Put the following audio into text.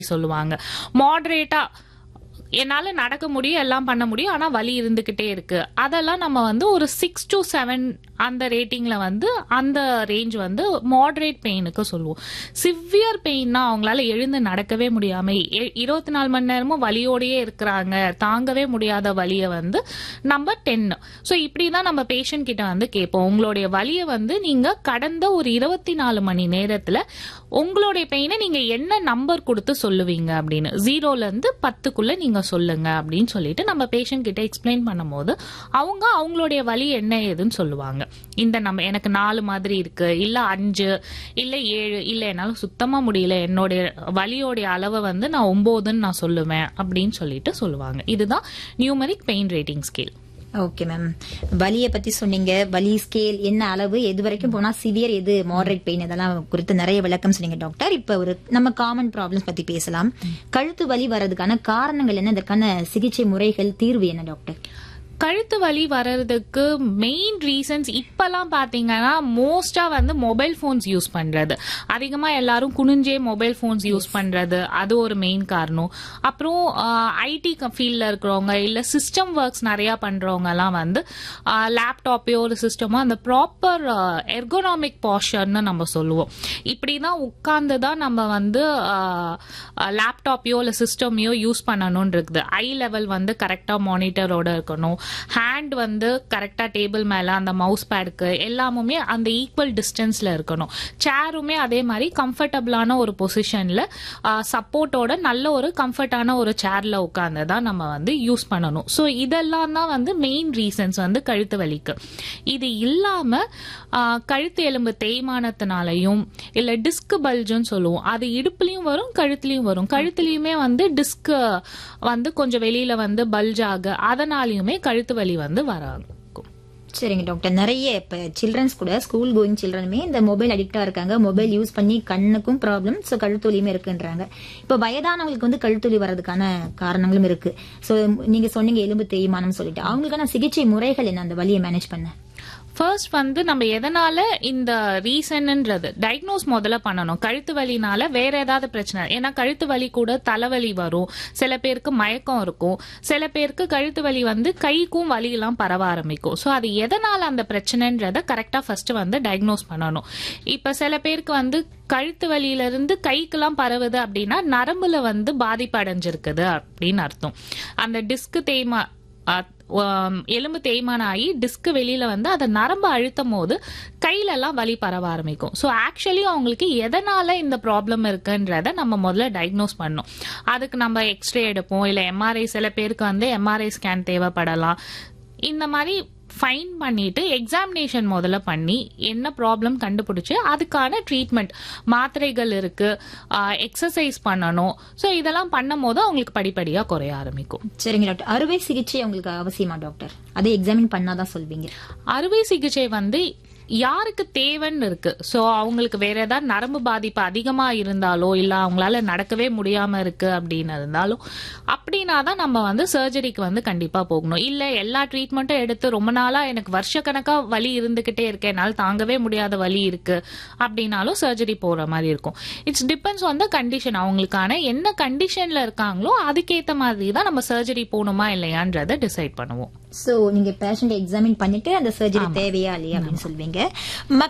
சொல்லுவாங்க. மாடரேட்டா என்னால நடக்க முடியும், எல்லாம் பண்ண முடியும், ஆனா வலி இருந்துகிட்டே இருக்கு. அதெல்லாம் நம்ம வந்து ஒரு 6 to 7 அந்த ரேட்டிங்ல வந்து அந்த ரேஞ்ச் வந்து மாடரேட் பெயினுக்கு சொல்லுவோம். சிவியர் பெயின்னா அவங்களால எழுந்து நடக்கவே முடியாம 24 மணி நேரமும் வலியோடயே இருக்கிறாங்க, தாங்கவே முடியாத வலியை வந்து நம்ம 10. ஸோ இப்படிதான் நம்ம பேஷண்ட் கிட்ட வந்து கேட்போம். உங்களுடைய வலியை வந்து நீங்க கடந்த ஒரு 24 மணி நேரத்துல உங்களுடைய பெயினை நீங்க என்ன நம்பர் கொடுத்து சொல்லுவீங்க அப்படின்னு 0ல இருந்து 10க்குள்ள நீங்க சொல்லுங்க அப்படின்னு சொல்லிட்டு நம்ம பேஷண்ட் கிட்ட எக்ஸ்பிளைன் பண்ணும்போது அவங்க அவங்களுடைய வலி என்ன ஏதுன்னு சொல்லுவாங்க. இந்த நம்ம எனக்கு 4 மாதிரி இருக்கு, இல்ல 5, இல்ல 7, இல்ல என்னால சுத்தமா முடியல, என்னுடைய வலியோடைய அளவை வந்து நான் 9ன்னு நான் சொல்லுவேன் அப்படின்னு சொல்லிட்டு சொல்லுவாங்க. இதுதான் numeric pain rating scale. Okay ma'am, வலியை பத்தி சொன்னீங்க. வலி ஸ்கேல் என்ன அளவு, எது வரைக்கும் போனா சிவியர், எது மாடரேட் பெயின், இதெல்லாம் குறித்து நிறைய விளக்கம் சொன்னீங்க டாக்டர். இப்ப ஒரு நம்ம காமன் ப்ராப்ளம்ஸ் பத்தி பேசலாம். கழுத்து வலி வர்றதுக்கான காரணங்கள் என்ன, இதற்கான சிகிச்சை முறைகள், தீர்வு என்ன டாக்டர்? கழுத்து வலி வர்றதுக்கு மெயின் ரீசன்ஸ் இப்பெல்லாம் பாத்தீங்கன்னா மோஸ்டா வந்து மொபைல் போன்ஸ் யூஸ் பண்றது, அதிகமா எல்லாரும் குனிஞ்சே மொபைல் போன்ஸ் யூஸ் பண்றது, அது ஒரு மெயின் காரணம். அப்புறம் ஐடி ஃபீல்ட்ல இருக்கிறவங்க இல்ல சிஸ்டம் ஒர்க்ஸ் நிறைய பண்றவங்க எல்லாம் வந்து லேப்டாப்பையோ ஒரு சிஸ்டமோ அந்த ப்ராப்பர் எர்கோனாமிக் பாஸ்டர்னு நம்ம சொல்லுவோம். இப்படிதான் உட்கார்ந்துதான் நம்ம வந்து லேப்டாப்பையோ இல்ல சிஸ்டமையோ யூஸ் பண்ணணும்னு இருக்குது. ஐ லெவல் வந்து கரெக்டா மானிட்டரோட இருக்கணும், ஹேண்ட் வந்து கரெக்டா டேபிள் மேல அந்த மவுஸ் பேடுக்கு எல்லாமுமே அந்த ஈக்குவல் டிஸ்டன்ஸ்ல இருக்கணும். சேருமே அதே மாதிரி கம்ஃபர்டபுளான ஒரு பொசிஷன்ல சப்போர்ட்டோட நல்ல ஒரு கம்ஃபர்டான ஒரு சேர்ல உட்கார்ந்து தான் நம்ம வந்து யூஸ் பண்ணணும். ஸோ இதெல்லாம் தான் வந்து மெயின் ரீசன்ஸ் வந்து கழுத்து வலிக்கு. இது இல்லாம கழுத்து எலும்பு தேய்மானத்தினாலையும் இல்ல டிஸ்க் பல்ஜுன்னு சொல்லுவோம், அது இடுப்புலயும் வரும் கழுத்துலயும் வரும். கழுத்துலயுமே வந்து டிஸ்க் வந்து கொஞ்சம் வெளியில வந்து பல்ஜ் ஆக அதனாலயுமே கழுத்து வலி வந்து வராது. சரிங்க டாக்டர், நிறைய இப்ப சில்ட்ரன்ஸ் கூட ஸ்கூல் கோயிங் சில்ட்ரனுமே இந்த மொபைல் அடிக்டா இருக்காங்க. மொபைல் யூஸ் பண்ணி கண்ணுக்கும் ப்ராப்ளம், சோ கழுத்துலியுமே இருக்குன்றாங்க. இப்ப வயதானவங்களுக்கு வந்து கழுத்துலி வர்றதுக்கான காரணங்களும் இருக்கு. சோ நீங்க சொன்னீங்க எலும்பு தேய்மானம் சொல்லிட்டு, அவங்களுக்கான சிகிச்சை முறைகள் என்ன அந்த வலியை மேனேஜ் பண்ண? ஃபர்ஸ்ட் வந்து நம்ம எதனால இந்த ரீசன்ன்றது டயக்னோஸ் முதல்ல பண்ணணும். கழுத்து வலினால வேற ஏதாவது பிரச்சனை, ஏன்னா கழுத்து வலி கூட தலைவலி வரும், சில பேருக்கு மயக்கம் இருக்கும், சில பேருக்கு கழுத்து வலி வந்து கைக்கும் வலி எல்லாம் பரவ ஆரம்பிக்கும். ஸோ அது எதனால அந்த பிரச்சனைன்றத கரெக்டா ஃபர்ஸ்ட் வந்து டயக்னோஸ் பண்ணணும். இப்ப சில பேருக்கு வந்து கழுத்து வலியில இருந்து கைக்கெல்லாம் பரவுது அப்படின்னா நரம்புல வந்து பாதிப்பு அடைஞ்சிருக்குது அப்படின்னு அர்த்தம். அந்த டிஸ்க் எலும்பு தேய்மானம் ஆகி டிஸ்க் வெளியில வந்து அதை நரம்பு அழுத்தும் போது கையில எல்லாம் வலி பரவ ஆரம்பிக்கும். ஸோ ஆக்சுவலி அவங்களுக்கு எதனால இந்த ப்ராப்ளம் இருக்குன்றத நம்ம முதல்ல டயக்னோஸ் பண்ணணும். அதுக்கு நம்ம எக்ஸ்ரே எடுப்போம், இல்ல எம்ஆர்ஐ, சில பேருக்கு வந்து எம்ஆர்ஐ ஸ்கேன் தேவைப்படலாம். இந்த மாதிரி ஃபைன் பண்ணிட்டு எக்ஸாமினேஷன் முதல்ல பண்ணி என்ன ப்ராப்ளம் கண்டுபிடிச்சு அதுக்கான ட்ரீட்மெண்ட், மாத்திரைகள் இருக்கு, எக்ஸசைஸ் பண்ணணும். ஸோ இதெல்லாம் பண்ணும் போது அவங்களுக்கு படிப்படியா குறைய ஆரம்பிக்கும். சரிங்க டாக்டர், அறுவை சிகிச்சை உங்களுக்கு அவசியமா டாக்டர்? அதை எக்ஸாமின் பண்ணாதான் சொல்வீங்க. அறுவை சிகிச்சை வந்து யாருக்கு தேவைன்னு இருக்கு. ஸோ அவங்களுக்கு வேற ஏதாவது நரம்பு பாதிப்பு அதிகமா இருந்தாலோ இல்ல அவங்களால நடக்கவே முடியாம இருக்கு அப்படின்னு இருந்தாலும் அப்படின்னா தான் நம்ம வந்து சர்ஜரிக்கு வந்து கண்டிப்பா போகணும். இல்ல எல்லா ட்ரீட்மெண்ட்டும் எடுத்து ரொம்ப நாளா எனக்கு வருஷக்கணக்கா வலி இருந்துகிட்டே இருக்கு, என்னால் தாங்கவே முடியாத வலி இருக்கு அப்படின்னாலும் சர்ஜரி போற மாதிரி இருக்கும். It's depends on the condition. அவங்களுக்கான என்ன கண்டிஷன்ல இருக்காங்களோ அதுக்கேற்ற மாதிரி தான் நம்ம சர்ஜரி போகணுமா இல்லையான்றதை டிசைட் பண்ணுவோம். சோ நீங்க பேஷண்ட் எக்ஸாமின் பண்ணிட்டு அந்த சர்ஜரி தேவையா இல்லையா அப்படின்னு சொல்வீங்க.